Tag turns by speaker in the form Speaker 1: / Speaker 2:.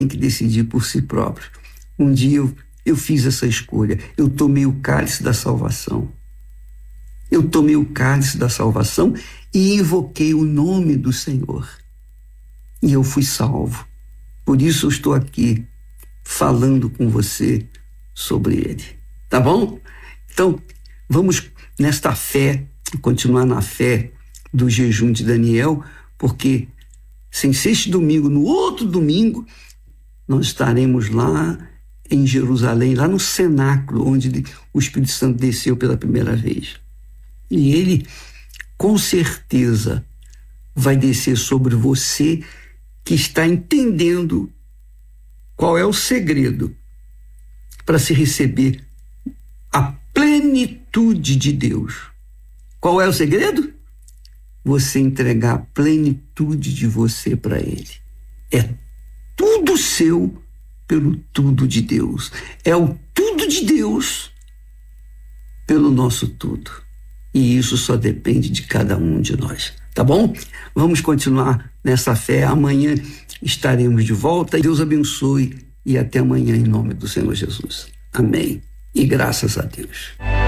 Speaker 1: tem que decidir por si próprio. Um dia eu fiz essa escolha. Eu tomei o cálice da salvação. Eu tomei o cálice da salvação e invoquei o nome do Senhor. E eu fui salvo. Por isso eu estou aqui falando com você sobre ele. Tá bom? Então, vamos nesta fé, continuar na fé do jejum de Daniel, porque sem ser este domingo, no outro domingo, nós estaremos lá em Jerusalém, lá no cenáculo, onde o Espírito Santo desceu pela primeira vez. E ele, com certeza, vai descer sobre você que está entendendo qual é o segredo para se receber a plenitude de Deus. Qual é o segredo? Você entregar a plenitude de você para ele. É tudo seu pelo tudo de Deus. É o tudo de Deus pelo nosso tudo. E isso só depende de cada um de nós. Tá bom? Vamos continuar nessa fé. Amanhã estaremos de volta. Deus abençoe e até amanhã em nome do Senhor Jesus. Amém. E graças a Deus.